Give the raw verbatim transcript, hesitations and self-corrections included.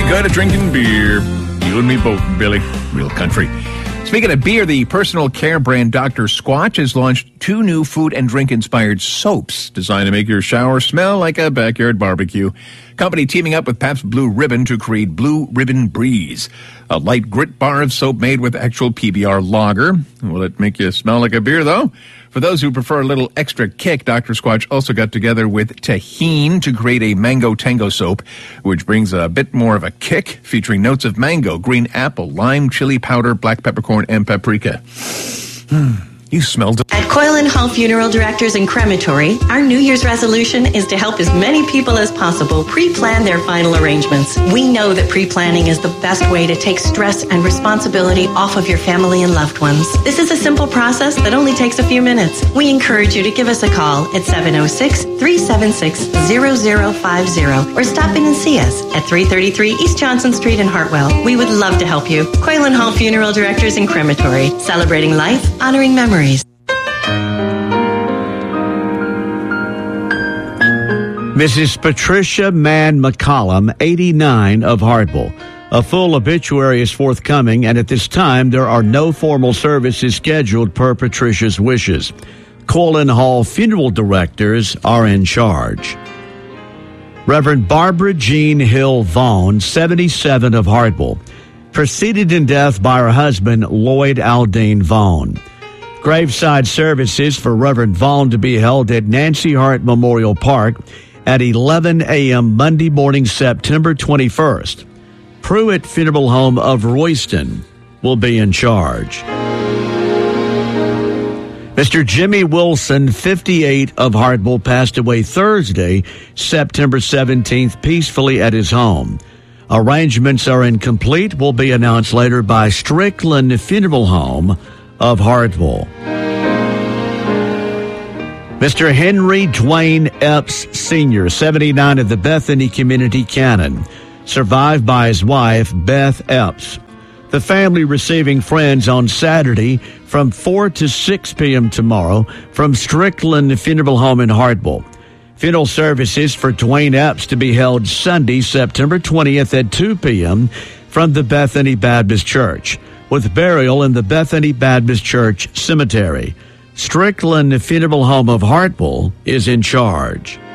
good at drinking beer. You and me both, Billy. Real country. Speaking of beer, the personal care brand Doctor Squatch has launched two new food and drink-inspired soaps designed to make your shower smell like a backyard barbecue. Company teaming up with Pabst Blue Ribbon to create Blue Ribbon Breeze, a light grit bar of soap made with actual P B R lager. Will it make you smell like a beer, though? For those who prefer a little extra kick, Doctor Squatch also got together with Tajín to create a Mango Tango soap, which brings a bit more of a kick, featuring notes of mango, green apple, lime, chili powder, black peppercorn, and paprika. Hmm. You smelled it. At Coyle and Hall Funeral Directors and Crematory, our New Year's resolution is to help as many people as possible pre-plan their final arrangements. We know that pre-planning is the best way to take stress and responsibility off of your family and loved ones. This is a simple process that only takes a few minutes. We encourage you to give us a call at seven oh six, three seven six, zero zero five zero or stop in and see us at three thirty-three East Johnson Street in Hartwell. We would love to help you. Coyle and Hall Funeral Directors and Crematory, celebrating life, honoring memories. Missus Patricia Mann McCollum, eighty-nine, of Hartwell. A full obituary is forthcoming, and at this time, there are no formal services scheduled per Patricia's wishes. Coyle and Hall funeral directors are in charge. Reverend Barbara Jean Hill Vaughn, seventy-seven, of Hartwell, preceded in death by her husband, Lloyd Aldine Vaughn. Graveside services for Reverend Vaughn to be held at Nancy Hart Memorial Park at eleven a.m. Monday morning, September twenty-first. Pruitt Funeral Home of Royston will be in charge. Mister Jimmy Wilson, fifty-eight, of Hartwell, passed away Thursday, September seventeenth, peacefully at his home. Arrangements are incomplete, will be announced later by Strickland Funeral Home of Hartwell. Mister Henry Dwayne Epps, Senior, seventy-nine, of the Bethany Community Canon, survived by his wife, Beth Epps. The family receiving friends on Saturday from four to six p.m. tomorrow from Strickland Funeral Home in Hartwell. Funeral services for Dwayne Epps to be held Sunday, September twentieth at two p.m. from the Bethany Baptist Church, with burial in the Bethany Baptist Church Cemetery. Strickland Funeral Home of Hartwell is in charge.